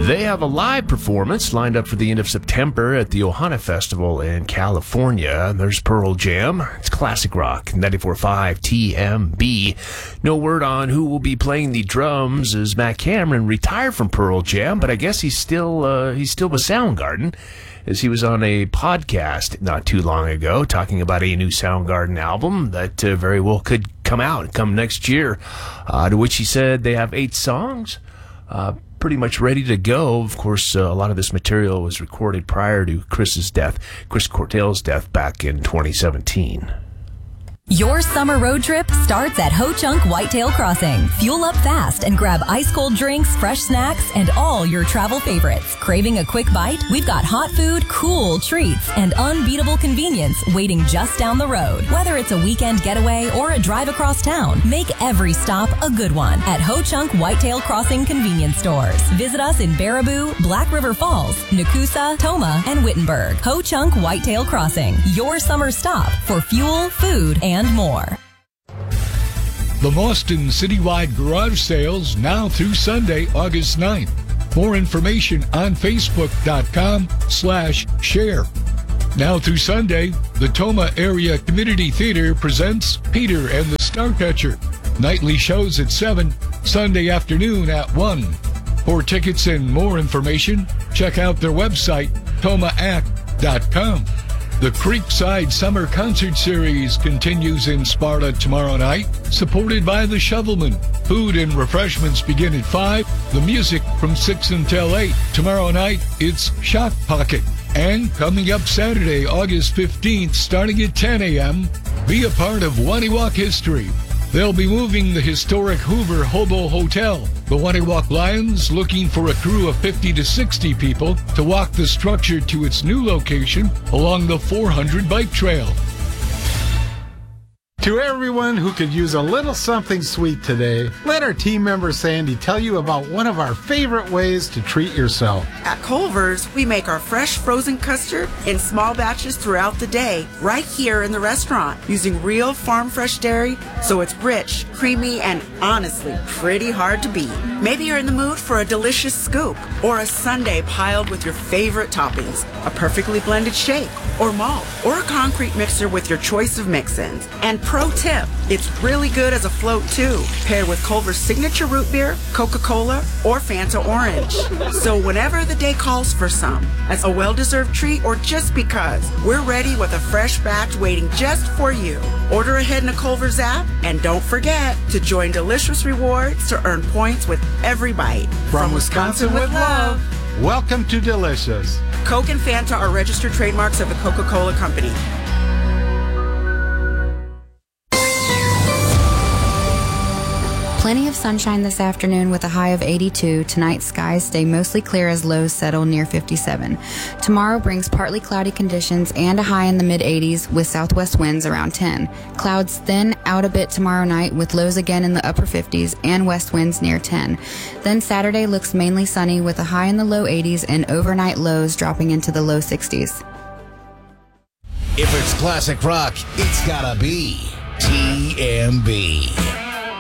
They have a live performance lined up for the end of September at the Ohana Festival in California. There's Pearl Jam. It's classic rock, 94.5 TMB. No word on who will be playing the drums as Matt Cameron retired from Pearl Jam, but I guess he's still with Soundgarden, as he was on a podcast not too long ago talking about a new Soundgarden album that very well could come next year, to which he said they have 8 songs. Pretty much ready to go. Of course, a lot of this material was recorded prior to Chris Cornell's death back in 2017. Your summer road trip starts at Ho Chunk Whitetail Crossing. Fuel up fast and grab ice-cold drinks, fresh snacks, and all your travel favorites. Craving a quick bite? We've got hot food, cool treats, and unbeatable convenience waiting just down the road. Whether it's a weekend getaway or a drive across town, make every stop a good one at Ho Chunk Whitetail Crossing convenience stores. Visit us in Baraboo, Black River Falls, Nakusa, Toma, and Wittenberg. Ho Chunk Whitetail Crossing, your summer stop for fuel, food, and more. The Boston Citywide Garage Sales now through Sunday, August 9th. More information on Facebook.com/share. Now through Sunday, the Toma Area Community Theater presents Peter and the Starcatcher. Nightly shows at 7, Sunday afternoon at 1. For tickets and more information, check out their website, tomaact.com. The Creekside Summer Concert Series continues in Sparta tomorrow night, supported by the Shovelman. Food and refreshments begin at 5, the music from 6 until 8. Tomorrow night, it's Shock Pocket. And coming up Saturday, August 15th, starting at 10 a.m., be a part of Waniwak history. They'll be moving the historic Hoover Hobo Hotel. The Waniwak Lions looking for a crew of 50 to 60 people to walk the structure to its new location along the 400 bike trail. To everyone who could use a little something sweet today, let our team member Sandy tell you about one of our favorite ways to treat yourself. At Culver's, we make our fresh frozen custard in small batches throughout the day, right here in the restaurant, using real farm fresh dairy, so it's rich, creamy, and honestly pretty hard to beat. Maybe you're in the mood for a delicious scoop, or a sundae piled with your favorite toppings, a perfectly blended shake, or malt, or a concrete mixer with your choice of mix-ins. And pro tip, it's really good as a float too, paired with Culver's signature root beer, Coca-Cola, or Fanta Orange. So whenever the day calls for some, as a well-deserved treat or just because, we're ready with a fresh batch waiting just for you. Order ahead in the Culver's app, and don't forget to join Delicious Rewards to earn points with every bite. From Wisconsin with love, welcome to Delicious. Coke and Fanta are registered trademarks of the Coca-Cola Company. Plenty of sunshine this afternoon with a high of 82. Tonight, skies stay mostly clear as lows settle near 57. Tomorrow brings partly cloudy conditions and a high in the mid-80s with southwest winds around 10. Clouds thin out a bit tomorrow night with lows again in the upper 50s and west winds near 10. Then Saturday looks mainly sunny with a high in the low 80s and overnight lows dropping into the low 60s. If it's classic rock, it's gotta be TMB.